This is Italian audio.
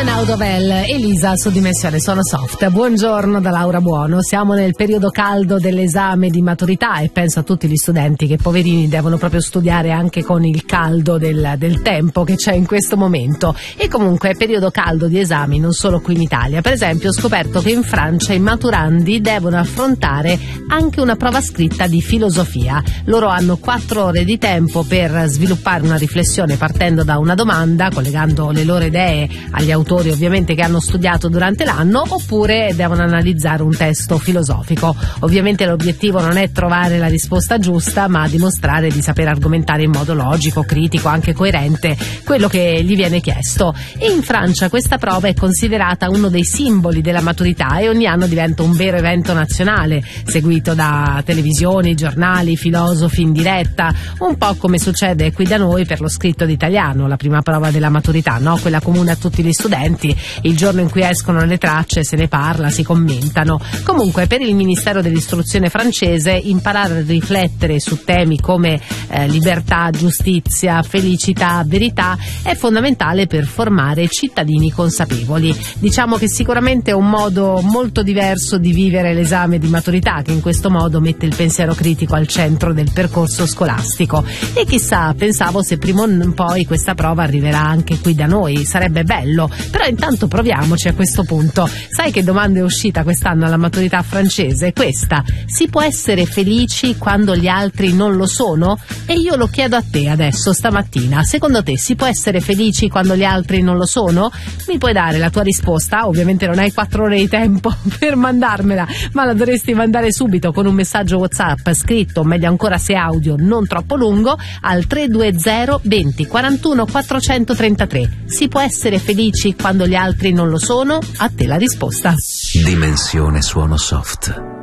Naudovel, Elisa su Dimensione Suono Soft. Buongiorno da Laura Buono. Siamo nel periodo caldo dell'esame di maturità e penso a tutti gli studenti che poverini devono proprio studiare anche con il caldo del tempo che c'è in questo momento. E comunque è periodo caldo di esami non solo qui in Italia. Per esempio ho scoperto che in Francia i maturandi devono affrontare anche una prova scritta di filosofia. Loro hanno 4 ore di tempo per sviluppare una riflessione partendo da una domanda, collegando le loro idee agli autori ovviamente che hanno studiato durante l'anno, oppure devono analizzare un testo filosofico. Ovviamente l'obiettivo non è trovare la risposta giusta, ma dimostrare di saper argomentare in modo logico, critico, anche coerente quello che gli viene chiesto. E in Francia questa prova è considerata uno dei simboli della maturità e ogni anno diventa un vero evento nazionale, seguito da televisioni, giornali, filosofi in diretta, un po' come succede qui da noi per lo scritto d'italiano, la prima prova della maturità, no? Quella comune a tutti gli studenti. Il giorno in cui escono le tracce se ne parla, si commentano. Comunque per il Ministero dell'Istruzione francese imparare a riflettere su temi come libertà, giustizia, felicità, verità è fondamentale per formare cittadini consapevoli. Diciamo che sicuramente è un modo molto diverso di vivere l'esame di maturità, che in questo modo mette il pensiero critico al centro del percorso scolastico. E chissà, pensavo se prima o poi questa prova arriverà anche qui da noi, sarebbe bello. Però intanto proviamoci a questo punto. Sai che domanda è uscita quest'anno alla maturità francese? Questa: si può essere felici quando gli altri non lo sono? E io lo chiedo a te adesso, stamattina. Secondo te si può essere felici quando gli altri non lo sono? Mi puoi dare la tua risposta? Ovviamente non hai 4 ore di tempo per mandarmela, ma la dovresti mandare subito con un messaggio WhatsApp scritto, meglio ancora se audio, non troppo lungo, al 320 20 41 433. Si può essere felici quando gli altri non lo sono? A te la risposta. Dimensione Suono Soft.